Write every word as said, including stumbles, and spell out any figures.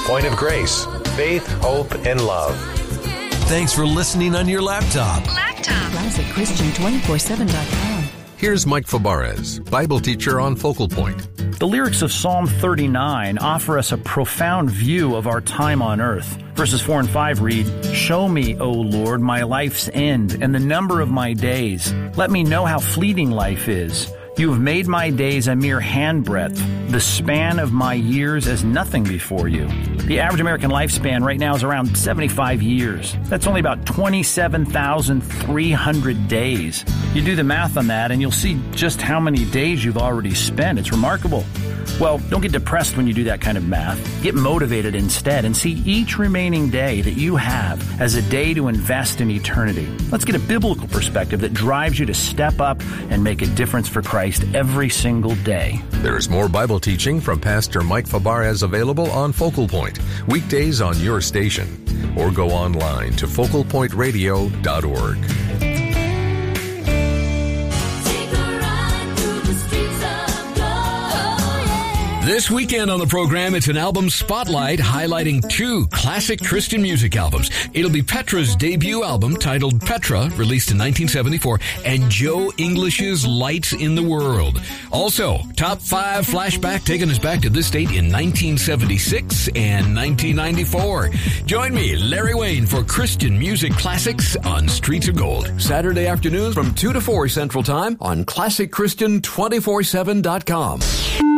Point of Grace. Faith, hope, and love. Thanks for listening on your laptop. Laptop. Classic Christian two four seven dot com. Here's Mike Fabarez, Bible teacher on Focal Point. The lyrics of Psalm thirty-nine offer us a profound view of our time on earth. Verses four and five read, "Show me, O Lord, my life's end and the number of my days. Let me know how fleeting life is. You have made my days a mere handbreadth, the span of my years as nothing before you." The average American lifespan right now is around seventy-five years. That's only about twenty-seven thousand three hundred days. You do the math on that and you'll see just how many days you've already spent. It's remarkable. Well, don't get depressed when you do that kind of math. Get motivated instead and see each remaining day that you have as a day to invest in eternity. Let's get a biblical perspective that drives you to step up and make a difference for Christ every single day. There's more Bible teaching from Pastor Mike Fabarez available on Focal Point, weekdays on your station. Or go online to focal point radio dot org. This weekend on the program, it's an album spotlight highlighting two classic Christian music albums. It'll be Petra's debut album titled Petra, released in nineteen seventy-four, and Joe English's Lights in the World. Also, top five flashback taking us back to this date in nineteen seventy-six and nineteen ninety-four. Join me, Larry Wayne, for Christian Music Classics on Streets of Gold. Saturday afternoons from two to four Central Time on classic christian two four seven dot com.